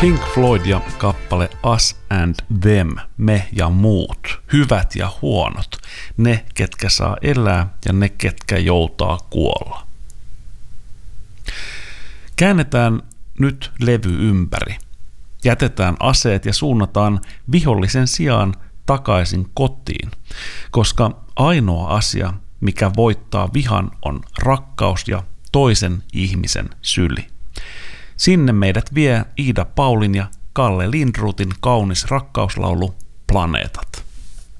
Pink Floyd ja kappale Us and Them, me ja muut, hyvät ja huonot, ne ketkä saa elää ja ne ketkä joutaa kuolla. Käännetään nyt levy ympäri. Jätetään aseet ja suunnataan vihollisen sijaan takaisin kotiin, koska ainoa asia, mikä voittaa vihan, on rakkaus ja toisen ihmisen syli. Sinne meidät vie Iida Paulin ja Kalle Lindroothin kaunis rakkauslaulu Planeetat.